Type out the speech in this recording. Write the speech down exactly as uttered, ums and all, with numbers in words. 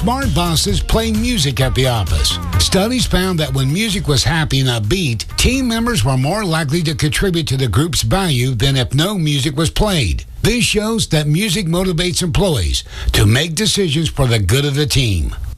smart bosses play music at the office. Studies found that when music was happy and upbeat, team members were more likely to contribute to the group's value than if no music was played. This shows that music motivates employees to make decisions for the good of the team.